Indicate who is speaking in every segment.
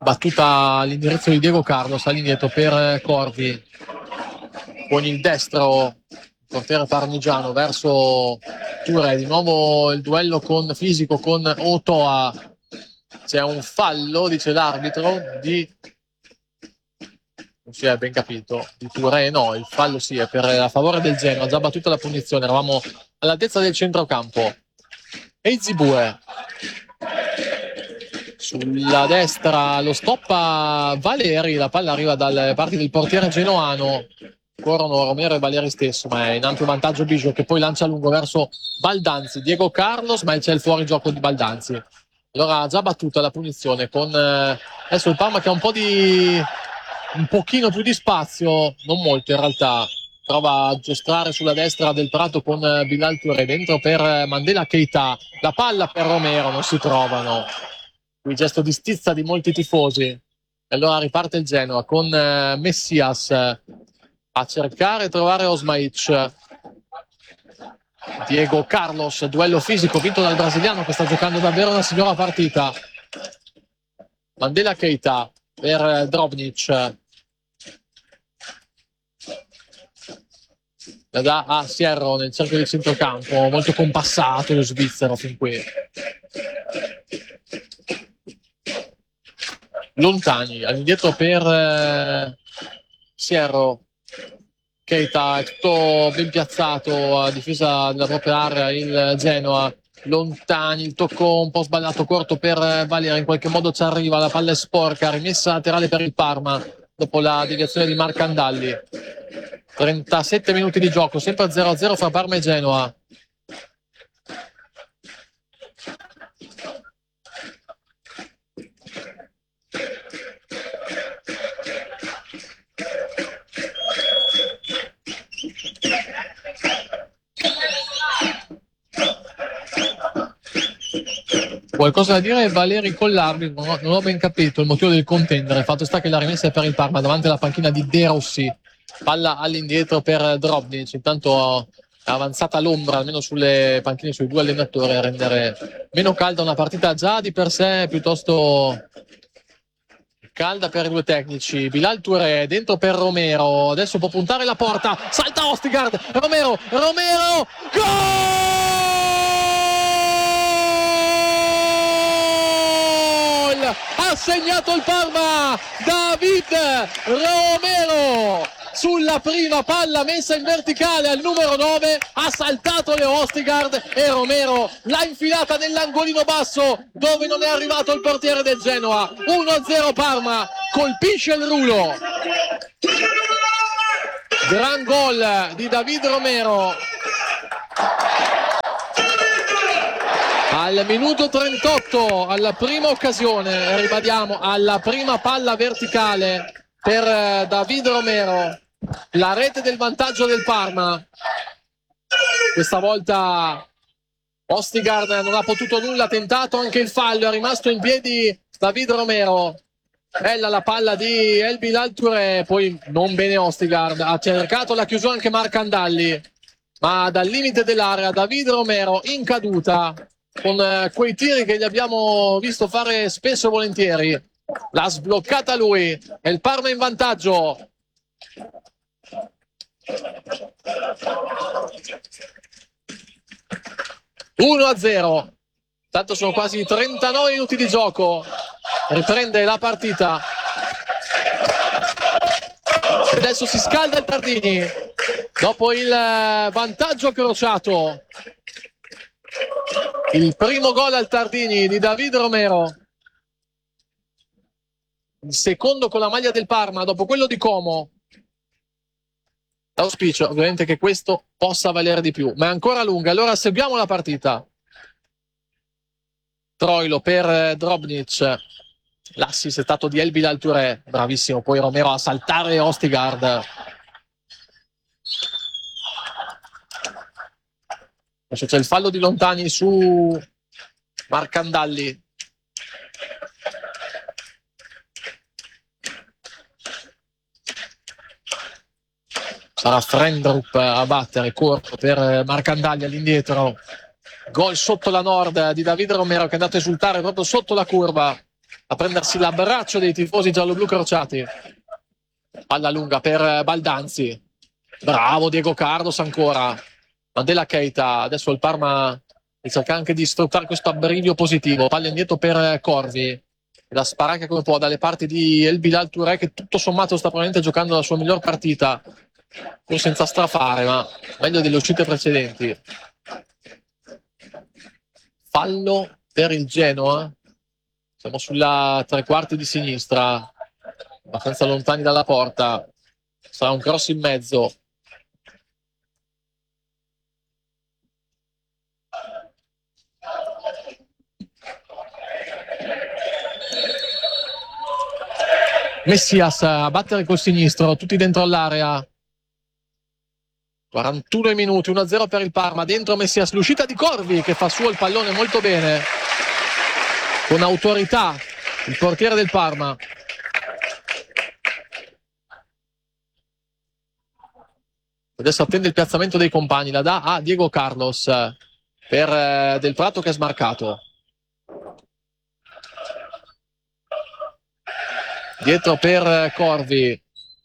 Speaker 1: battuta all'indirizzo di Diego Carlos, all'indietro per Corvi con il destro, portiere parmigiano verso Touré, di nuovo il duello con fisico con Otoa. C'è un fallo, dice l'arbitro, non si è ben capito, di Touré. No, il fallo sì, è a favore del Genoa, già battuta la punizione, eravamo all'altezza del centrocampo. Eizibue sulla destra, lo stoppa Valeri, la palla arriva dalle parti del portiere genoano, corrono Romero e Valeri stesso, ma è in ampio vantaggio Bijou, che poi lancia lungo verso Baldanzi. Diego Carlos, ma c'è il fuorigioco di Baldanzi. Allora ha già battuta la punizione con adesso il Parma che ha un pochino più di spazio, non molto in realtà. Prova a giostrare sulla destra del Prato con Bilal Touré, dentro per Mandela Keita, la palla per Romero, non si trovano. Il gesto di stizza di molti tifosi. E allora riparte il Genoa con Messias a cercare e trovare Osmaic. Diego Carlos, duello fisico vinto dal brasiliano che sta giocando davvero una signora partita. Mandela Keita per Drobnic, la dà a Sierro nel cerchio di centrocampo, molto compassato lo svizzero fin qui. Lontani all'indietro per Sierro. Keita è tutto ben piazzato a difesa della propria area il Genoa. Lontani, il tocco un po' sbagliato corto per Valeri, in qualche modo ci arriva, la palla è sporca, rimessa laterale per il Parma dopo la deviazione di Marcandalli. 37 minuti di gioco, sempre 0-0 fra Parma e Genoa. Qualcosa da dire Valeri con l'arbitro? Non ho ben capito il motivo del contendere. Il fatto sta che la rimessa è per il Parma davanti alla panchina di De Rossi. Palla all'indietro per Drobnic. Intanto è avanzata l'ombra almeno sulle panchine, sui due allenatori, a rendere meno calda una partita già di per sé piuttosto calda per i due tecnici. Bilal Touré dentro per Romero, adesso può puntare la porta, salta Ostigard, Romero, gol! Ha segnato il Parma, David Romero sulla prima palla messa in verticale al numero 9, ha saltato Leo Ostigard e Romero l'ha infilata nell'angolino basso dove non è arrivato il portiere del Genoa. 1-0 Parma, colpisce il rulo. Gran gol di David Romero al minuto 38, alla prima occasione, ribadiamo, alla prima palla verticale per David Romero, la rete del vantaggio del Parma. Questa volta Ostigard non ha potuto nulla, ha tentato anche il fallo, è rimasto in piedi David Romero. Bella la palla di El Bilal Touré, poi non bene Ostigard, ha cercato la chiusura anche Marcandalli, ma dal limite dell'area David Romero in caduta, con quei tiri che gli abbiamo visto fare spesso e volentieri. L'ha sbloccata lui e il Parma in vantaggio. (1-0). Tanto sono quasi 39 minuti di gioco. Riprende la partita. Adesso si scalda il Tardini dopo il vantaggio crociato. Il primo gol al Tardini di David Romero, il secondo con la maglia del Parma dopo quello di Como. L'auspicio ovviamente che questo possa valere di più, ma è ancora lunga. Allora seguiamo la partita. Troilo per Drobnic, l'assist è stato di El Bilal Touré, bravissimo poi Romero a saltare Ostigard. Adesso c'è il fallo di Lontani su Marcandalli. Sarà Frendrup a battere, corto per Marcandalli all'indietro. Gol sotto la Nord di David Romero che è andato a esultare proprio sotto la curva. a prendersi l'abbraccio dei tifosi gialloblu crociati. Palla lunga per Baldanzi. Bravo Diego Carlos ancora. Mandela Keita. Adesso il Parma cerca anche di sfruttare questo abbrivio positivo. Palla indietro per Corvi. La spara anche come può dalle parti di El Bilal Touré, che tutto sommato sta probabilmente giocando la sua miglior partita, pur senza strafare, ma meglio delle uscite precedenti. Fallo per il Genoa. Siamo sulla tre quarti di sinistra, abbastanza lontani dalla porta. Sarà un cross in mezzo. Messias a battere col sinistro, tutti dentro all'area. 41 minuti, 1-0 per il Parma. Dentro Messias, l'uscita di Corvi che fa suo il pallone molto bene, con autorità, il portiere del Parma. Adesso attende il piazzamento dei compagni, la dà a Diego Carlos per Del Prato che è smarcato. Dietro per Corvi.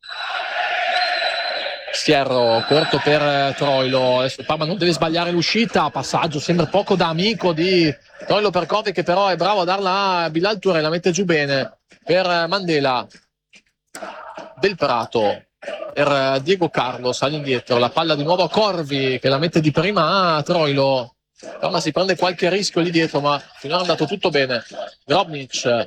Speaker 1: Sierro, corto per Troilo. Adesso il Parma non deve sbagliare l'uscita. Passaggio, sembra poco da amico di Troilo per Corvi, che però è bravo a darla a Bilal Touré, la mette giù bene per Mandela. Del Prato per Diego Carlos all'indietro. La palla di nuovo a Corvi che la mette di prima a Troilo. Parma si prende qualche rischio lì dietro, ma finora è andato tutto bene. Grobnic.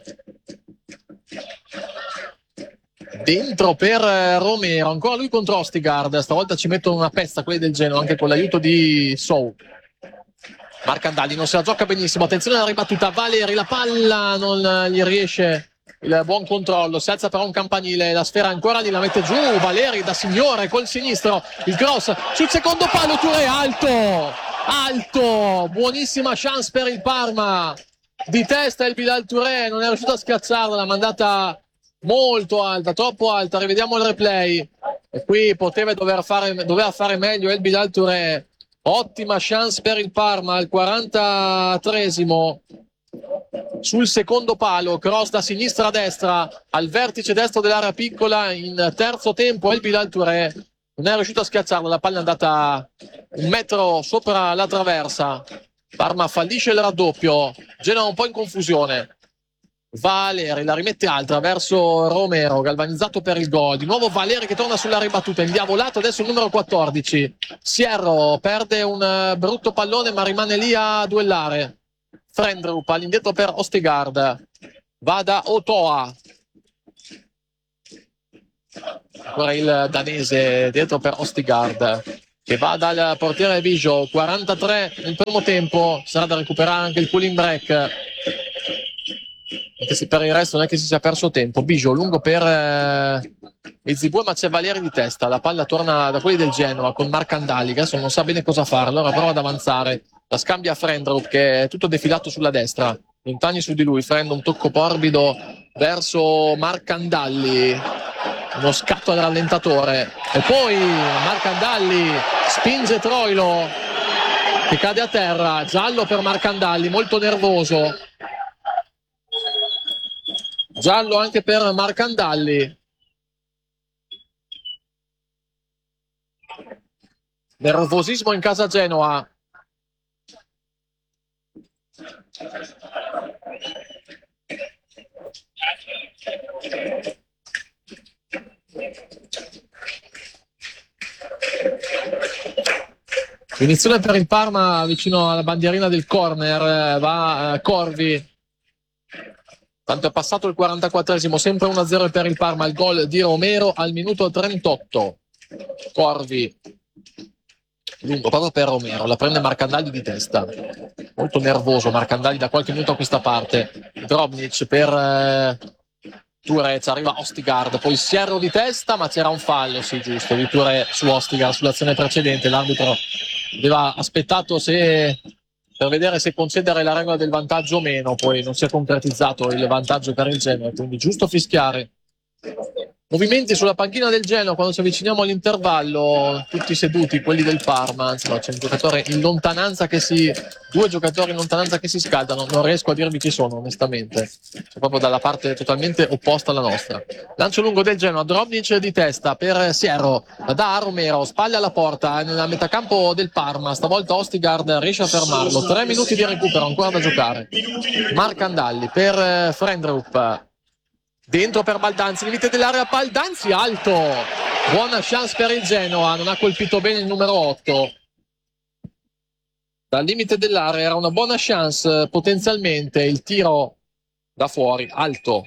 Speaker 1: Dentro per Romero, ancora lui contro Ostigard. Stavolta ci mettono una pezza quelli del Genoa, anche con l'aiuto di Sou. Marcandali non se la gioca benissimo, attenzione alla ribattuta. Valeri, la palla non gli riesce il buon controllo, si alza però un campanile, la sfera ancora lì, la mette giù Valeri da signore col sinistro, il cross sul secondo palo, Touré alto, buonissima chance per il Parma, di testa il Bilal Touré, non è riuscito a schiacciarla, l'ha mandata molto alta, troppo alta. Rivediamo il replay e qui doveva fare meglio il Bilal Touré. Ottima chance per il Parma al 43esimo sul secondo palo, cross da sinistra a destra al vertice destro dell'area piccola in terzo tempo. El Bilal Touré non è riuscito a schiacciarla, la palla è andata un metro sopra la traversa. Parma fallisce il raddoppio, Genoa un po' in confusione. Valeri la rimette alta verso Romero, galvanizzato per il gol. Di nuovo Valeri che torna sulla ribattuta, indiavolato adesso il numero 14. Sierro perde un brutto pallone ma rimane lì a duellare. Frendrup all'indietro per Ostigard, va da Otoa, ancora il danese dietro per Ostigard che va dal portiere Vigio. 43 nel primo tempo, sarà da recuperare anche il cooling break, anche se per il resto non è che si sia perso tempo. Vigio lungo per Izibue, ma c'è Valeri di testa, la palla torna da quelli del Genoa con Marcandali che adesso non sa bene cosa fare, allora prova ad avanzare, la scambia a Frendrup che è tutto defilato sulla destra, lontani su di lui. Frendrup, un tocco morbido verso Marcandali, uno scatto al rallentatore e poi Marcandali spinge Troilo che cade a terra. Giallo per Marcandali, molto nervoso, giallo anche per Marcandali. Nervosismo in casa Genoa. Inizione per il Parma vicino alla bandierina del corner, va Corvi. Tanto è passato il 44esimo, sempre 1-0 per il Parma, il gol di Romero al minuto 38. Corvi lungo proprio per Romero, la prende Marcandali di testa, molto nervoso Marcandali da qualche minuto a questa parte. Drobnic per Touré, arriva Ostigard, poi Sierro di testa, ma c'era un fallo, sì giusto, di Touré su Ostigard sull'azione precedente. L'arbitro aveva aspettato per vedere se concedere la regola del vantaggio o meno, poi non si è concretizzato il vantaggio per il Genoa, quindi giusto fischiare movimenti sulla panchina del Genoa quando ci avviciniamo all'intervallo, tutti seduti, quelli del Parma, anzi no, c'è un giocatore in lontananza due giocatori in lontananza che si scaldano, non riesco a dirvi chi sono onestamente, sono proprio dalla parte totalmente opposta alla nostra. Lancio lungo del Genoa, Drobnic di testa per Sierro, da Romero, spalle alla porta nella metacampo del Parma, stavolta Ostigard riesce a fermarlo, 3 minuti di recupero ancora da giocare. Marcandalli per Frendrup, dentro per Baldanzi, limite dell'area, Baldanzi alto, buona chance per il Genoa, non ha colpito bene il numero 8 dal limite dell'area, era una buona chance potenzialmente, il tiro da fuori alto,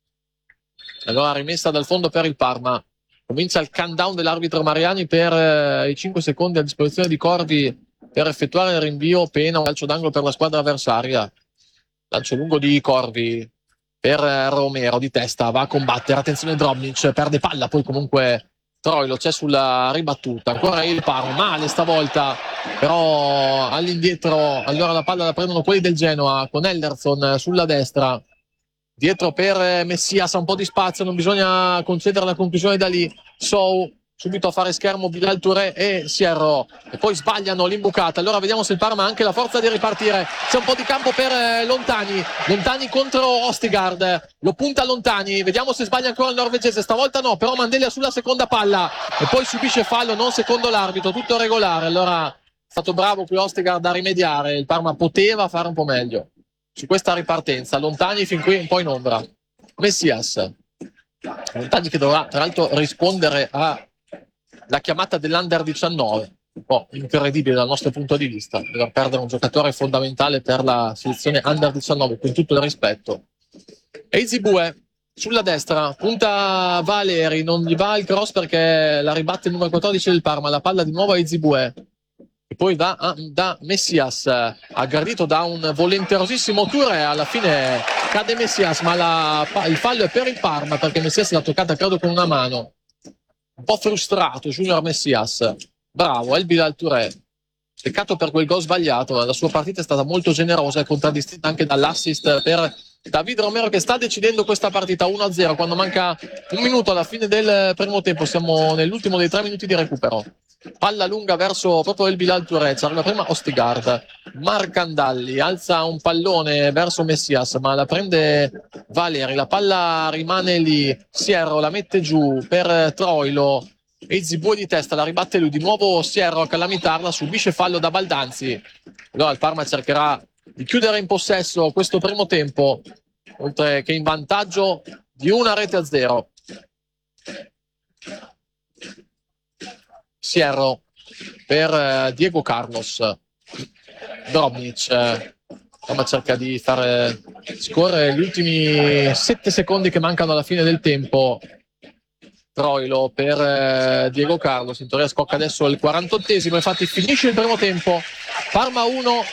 Speaker 1: allora rimessa dal fondo per il Parma. Comincia il countdown dell'arbitro Mariani per i 5 secondi a disposizione di Corvi per effettuare il rinvio, pena un calcio d'angolo per la squadra avversaria. Lancio lungo di Corvi per Romero di testa, va a combattere, attenzione Drobnic, perde palla, poi comunque Troilo c'è sulla ribattuta, ancora il Parma, male stavolta, però all'indietro, allora la palla la prendono quelli del Genoa con Ellerson sulla destra, dietro per Messias, un po' di spazio, non bisogna concedere la conclusione da lì. Sou subito a fare schermo Bilal Touré e Sierro, e poi sbagliano l'imbucata. Allora vediamo se il Parma ha anche la forza di ripartire. C'è un po' di campo per Lontani contro Ostigard, lo punta Lontani, vediamo se sbaglia ancora il norvegese, stavolta no, però Mandelia sulla seconda palla e poi subisce fallo, non secondo l'arbitro, tutto regolare. Allora è stato bravo qui Ostigard a rimediare, il Parma poteva fare un po' meglio su questa ripartenza. Lontani fin qui un po' in ombra. Messias, Lontani che dovrà tra l'altro rispondere alla chiamata dell'Under 19, un po' incredibile dal nostro punto di vista, dover perdere un giocatore fondamentale per la selezione Under 19, con tutto il rispetto. Eizibue sulla destra, punta Valeri, non gli va il cross perché la ribatte il numero 14 del Parma, la palla di nuovo a Eizibue. E poi va da Messias, aggredito da un volenterosissimo Touré, alla fine cade Messias, ma il fallo è per il Parma perché Messias l'ha toccata credo con una mano. Un po' frustrato Junior Messias, bravo, El Bilal Touré, peccato per quel gol sbagliato, la sua partita è stata molto generosa e contraddistinta anche dall'assist per David Romero che sta decidendo questa partita 1-0 quando manca un minuto alla fine del primo tempo, siamo nell'ultimo dei 3 minuti di recupero. Palla lunga verso proprio El Bilal Touré, arriva prima Ostigard, Marcandalli alza un pallone verso Messias ma la prende Valeri, la palla rimane lì, Sierro la mette giù per Troilo, Eizibue di testa, la ribatte lui, di nuovo Sierro a calamitarla, subisce fallo da Baldanzi. Allora il Parma cercherà di chiudere in possesso questo primo tempo, oltre che in vantaggio di 1-0. Sierro per Diego Carlos, Drobnic cerca di far scorrere gli ultimi 7 secondi che mancano alla fine del tempo. Troilo per Diego Carlos, in teoria scocca adesso il 48esimo, infatti finisce il primo tempo, Parma 1